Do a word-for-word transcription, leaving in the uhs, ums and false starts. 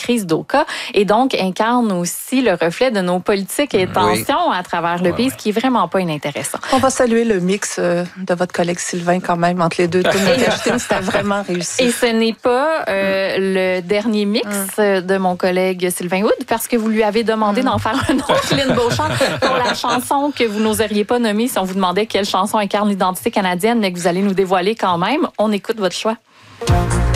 crise d'Oka et donc incarne aussi le reflet de nos politiques et tensions oui. à travers le ouais, pays, ce qui est vraiment pas inintéressant. On va saluer le mix euh, de votre collègue Sylvain quand même entre les deux. C'était vraiment réussi. Et ce n'est pas euh, mm. le dernier mix mm. de mon collègue Sylvain Hood parce que vous lui avez demandé mm. d'en faire un autre, Lynn Beauchamp, pour la chanson que vous n'oseriez pas nommer si on vous demandait quelle chanson incarne l'identité canadienne, mais que vous allez nous dévoiler quand même. On écoute votre choix.